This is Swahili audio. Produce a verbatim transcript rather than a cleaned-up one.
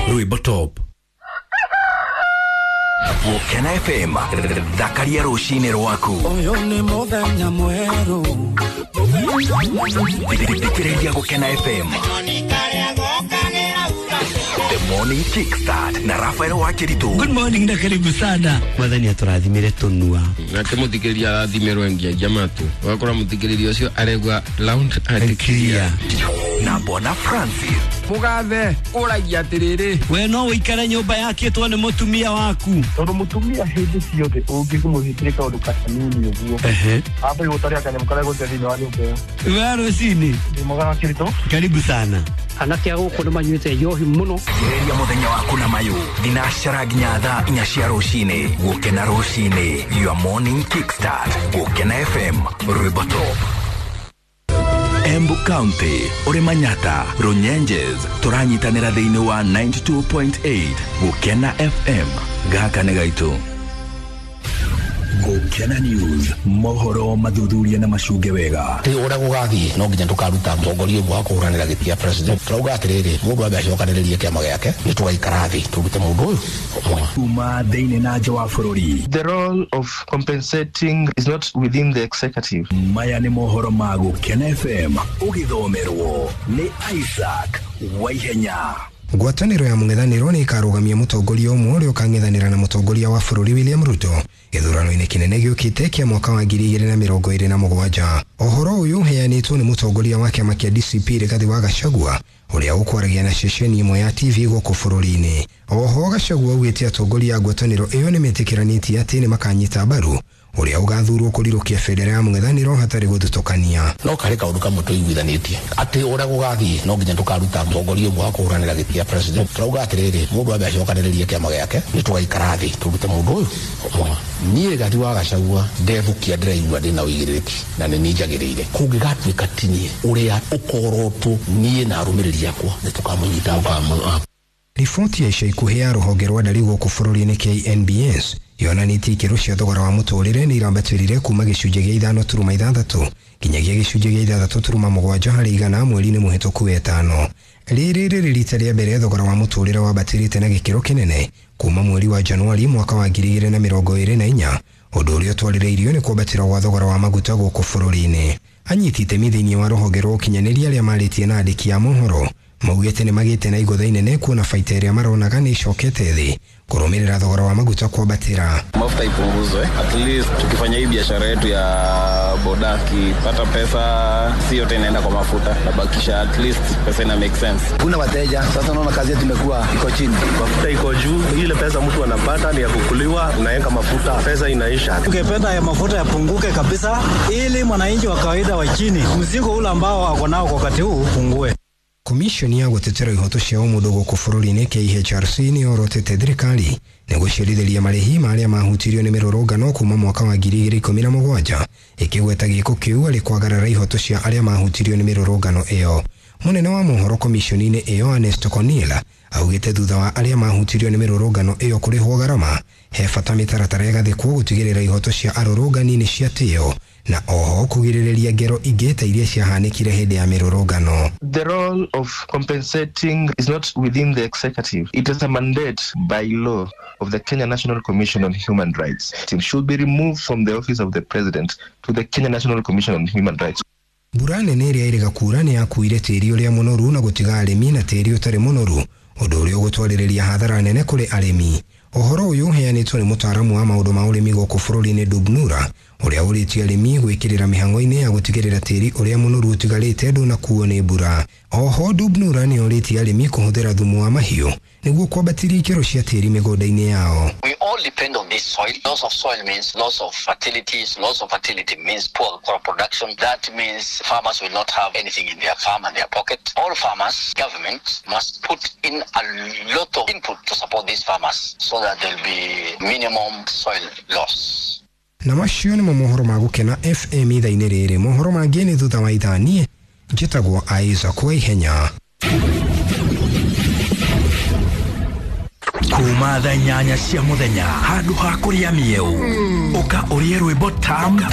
rwimbo top Gukena F M Thakaria rushine rwaku Oyo ni muthenya mweru Thikiriria Gukena F M The Morning Kickstart na Rafael Wakiritu. Good morning na karibu sana. Mwathani aturathimire tunua. Na temuthikiriria arathimiro engia jamatu. Wakora muthikiriria ucio aregwa lounge atikiria. Na Bona Francis. Mugathe uragia atiriri. We no wikara nyumba yake tuone mutumia waku. Tondu mutumia hindi ciothe ungikumuhitire kaundu kanini uguo. Ehe. Hapa yotari akanya mukara gote thini wa nyumba. Wero sini. Ndi mogana kirito. Karibu sana. Anake aguko ni manyuite yohi muno. Thikiriria muthenya waku na mayu. Dinashara nginya thaa inya cia rucine. Gukena rucine. Your Morning Kickstart. Gukena F M. Rwimbo top. Embu County, Oremanyata, Runyenjes, turanyitanira thiini wa ninety-two point eight, Gukena F M, gaka negaito. Gukena News, mohoro mathuthuria na macunge wega. Ti ora gugathi no nginya tukaruta mutongoria umwe akuranira gitia president. Turauga atiriri, mundu ambe acokaniririe kiama giake, ni tugaikara thi turute mundu uyu umwe. Kuma thiini na nja wa bururi. The role of compensating is not within the executive. Maya ni mohoro ma Gukena F M, ugithomerwo ni Isaac Waihenya. Ngwataniro ya mung'ethaniro ni ikarugamia mutongoria umwe uria ukang'ethanira na mutongoria wa bururi William Ruto githurano-ini kinene giukite kia mwaka wa ngiri igiri na mirongo iri na mugwanja. Ohoro uyu heanitwo ni mutongoria wa kiama kia D C P Rigathi wa Gachagua uria ukwaragia na ceceni imwe ya T V guku bururi-ini. Oho Gachagua augite atongoria a ngwataniro iyo ni metikiranitie ati ni makanyita mbaru uria ugathurwo kurirukia federa ya mung'ethaniro hatari guthutukania. No kare kaundu kamwe tuiguithanitie ati ora gugathi no nginya tukaruta mutongoria umwe akuranira gitia president. Turauga atiriri, mundu ambe acokaniririe kiama giake, ni tugaikara thi turute mundu uyu umwe. Nie Rigathi wa Gachagua ndevukia ndiraigua ndina uigiriki na ni ninjagirire kungigatuika tinie uria ukorotu nie na arumiriri akwa ni tukamunyita mbamu. Riboti ya ica ikuhĩ ya rũhonge rwa ndari gũkũ bũrũri-inĩ K N B S yonanĩtie ikĩro cia thogora wa mũtũrĩre nĩ irambatĩrire kuma gĩcunjĩ gĩa ithano turuma ithathatũ nginyagia gĩcunjĩ gĩa ithathatũ turuma mũgwanja harĩ igana mweri-inĩ mũhĩtũku wetano. Rĩrĩ rĩrĩ rita rĩa mbere thogora wa mũtũrĩre wambatĩrĩte na gĩkĩro kĩnene kuma mweri wa Januari mwaka wa ngiri igĩrĩ na mĩrongo ĩrĩ na inya, ũndũ ũrĩa ũtwarĩrĩirio nĩ kwambatĩra gwa thogora wa maguta gũkũ bũrũri-inĩ. Anyiti itemi thĩinĩ wa rũhonge rwa ũkinyanĩria arĩa marĩtie na andĩki a mohoro maugite ni magite na igotha inene kuona faita iria maronaga ni icokete thi kurumirira thogora wa maguta kwambatira. Mafuta ipunguzwe, at least tukifanya hii biashara yetu ya bodaki pata pesa si yote inaenda kwa mafuta, nabakisha at least pesa ina make sense. Kuna wateja sasa, unaona kazi yetu imekuwa iko chini, Mafuta iko juu, ile pesa mtu anapata ni ya kukuliwa, unaenga mafuta, pesa inaisha. Tungependa ya mafuta yapunguke kabisa ili mwananchi wa kawaida wa chini mzigo ule ambao wako nao kwa wakati huu upungue. Komishoni ya gutetera ihoto cia umundo guku bururi-ini K H R C ni orotete thirikari nigucirithiria marihi maria mahutirio ni mirurungano kuma mwaka wa ngiri igĩrĩ ikũmi na mũgwanja ikigweta giko kiu ari kwagarara ihoto cia aria mahutirio ni mirurungano iyo. Munene wa mohoro komishoni-ini iyo Ernesto Conilla augite thutha wa aria mahutirio ni mirurungano iyo kurihwo garama he bata mitaratara igathikwo gutigirira ihoto cia arurungani ni ciatio na oho kugiririria ngero ingĩ ta iria ciahanĩkire hĩndĩ ya mirurungano. The role of compensating is not within the executive. It is a mandate by law of the Kenya National Commission on Human Rights. It should be removed from the office of the president to the Kenya National Commission on Human Rights. Mbura nene ĩrĩa ĩrĩga kuura nĩ yakuire tĩri ũrĩa mũnoru na gũtiga arĩmi na tĩri ũtarĩ mũnoru, ũndũ ũrĩa ũgũtwarĩrĩria hathara nene kũrĩ arĩmi. Ohoro ũyũ ũheanĩtwo nĩ mũtaaramu wa maũndũ ma ũrĩmi gũkũ bũrũri-inĩ Dubnura ũrĩa ũrĩtie arĩmi gwĩkĩrĩra mĩhang'o-inĩ ya gũtigĩrĩra tĩri ũrĩa mũnoru ũtigarĩte ndũnakuo nĩ mbura. Oho Dubnura nĩ ũrĩtie arĩmi kũhũthĩra thumu wa mahiũ nĩguo kwambatĩria ikĩro cia tĩri mĩgũnda-inĩ yao. We all depend on this soil. Loss of soil means loss of fertility. Loss of fertility means poor crop production. That means farmers will not have anything in their farm and their pocket. All farmers, government must put in a lot of input to support these farmers so that there will be minimum soil loss. Na macio nĩ mohoro ma Gukena F M ithaa-inĩ rĩrĩ. Mohoro mangĩ nĩ thutha wa ithaa niĩ njĩtagwo Isaac Waihenya. Kuma thaa inyanya cia muthenya handu ha kuria mieu uka urie rwimbo tamu